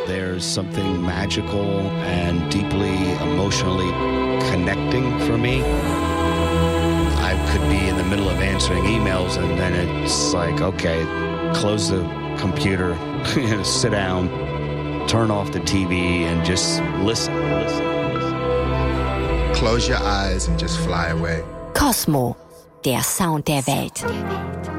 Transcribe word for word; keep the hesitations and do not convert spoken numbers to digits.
There's something magical and deeply emotionally connecting for me. I could be in the middle of answering emails and then it's like, okay, close the computer, sit down, turn off the T V and just listen, listen, listen. Close your eyes and just fly away. Cosmo, der Sound der Welt.